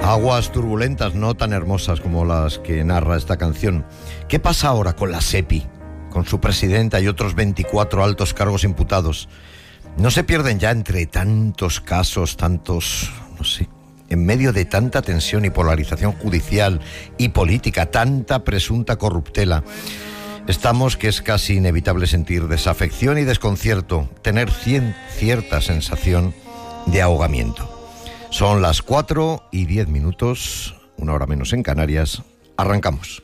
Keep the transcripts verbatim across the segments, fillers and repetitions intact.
Aguas turbulentas, no tan hermosas como las que narra esta canción. ¿Qué pasa ahora con la SEPI, con su presidenta y otros veinticuatro altos cargos imputados? ¿No se pierden ya entre tantos casos, tantos, no sé, en medio de tanta tensión y polarización judicial y política, tanta presunta corruptela? Estamos que es casi inevitable sentir desafección y desconcierto, tener cien, cierta sensación de ahogamiento. Son las cuatro y diez minutos, una hora menos en Canarias. Arrancamos.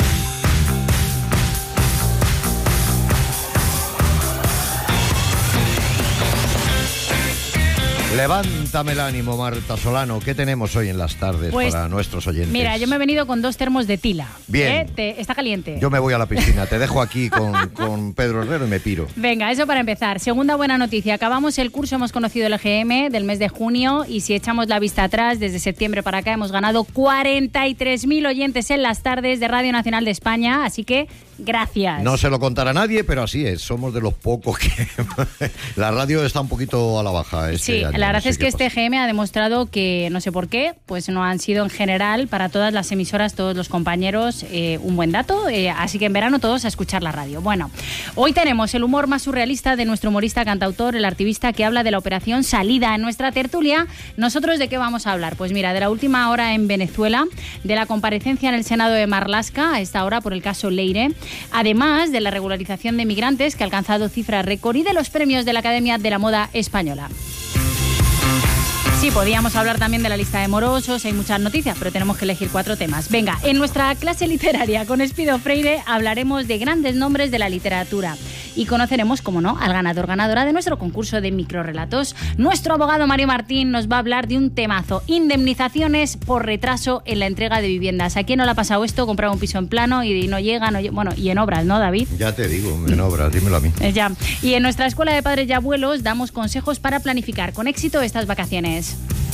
Levántame el ánimo, Marta Solano. ¿Qué tenemos hoy en las tardes pues, para nuestros oyentes? Mira, yo me he venido con dos termos de tila. Bien. ¿Eh? Te, está caliente. Yo me voy a la piscina. Te dejo aquí con, con Pedro Herrero y me piro. Venga, eso para empezar. Segunda buena noticia. Acabamos el curso, hemos conocido el E G M del mes de junio y si echamos la vista atrás, desde septiembre para acá hemos ganado cuarenta y tres mil oyentes en las tardes de Radio Nacional de España. Así que, gracias. No se lo contará nadie, pero así es. Somos de los pocos que... la radio está un poquito a la baja. Este sí, año. La verdad no sé es que este pasa. E G M ha demostrado que, no sé por qué, pues no han sido en general para todas las emisoras, todos los compañeros, eh, un buen dato. Eh, así que en verano todos a escuchar la radio. Bueno, hoy tenemos el humor más surrealista de nuestro humorista cantautor, el activista que habla de la operación Salida. En nuestra tertulia, ¿nosotros de qué vamos a hablar? Pues mira, de la última hora en Venezuela, de la comparecencia en el Senado de Marlaska, a esta hora por el caso Leire, además de la regularización de migrantes que ha alcanzado cifras récord y de los premios de la Academia de la Moda Española. Sí, podíamos hablar también de la lista de morosos, hay muchas noticias, pero tenemos que elegir cuatro temas. Venga, en nuestra clase literaria con Espido Freire hablaremos de grandes nombres de la literatura y conoceremos, como no, al ganador ganadora de nuestro concurso de microrelatos. Nuestro abogado Mario Martín nos va a hablar de un temazo, indemnizaciones por retraso en la entrega de viviendas. ¿A quién no le ha pasado esto? Comprar un piso en plano y no llega, no llega, bueno, y en obras, ¿no, David? Ya te digo, en obras, dímelo a mí. Eh, ya. Y en nuestra escuela de padres y abuelos damos consejos para planificar con éxito estas vacaciones.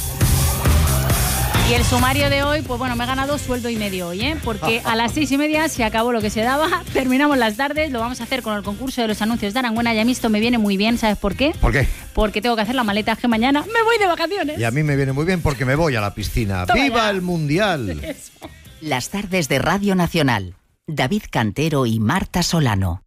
Y el sumario de hoy, pues bueno, me he ganado sueldo y medio hoy, ¿eh? Porque a las seis y media se acabó lo que se daba, terminamos las tardes, lo vamos a hacer con el concurso de los anuncios de Aranguena y a mí esto me viene muy bien, ¿sabes por qué? ¿Por qué? Porque tengo que hacer la maleta que mañana me voy de vacaciones. Y a mí me viene muy bien porque me voy a la piscina. Toma ¡Viva ya. el Mundial! Eso. Las tardes de Radio Nacional. David Cantero y Marta Solano.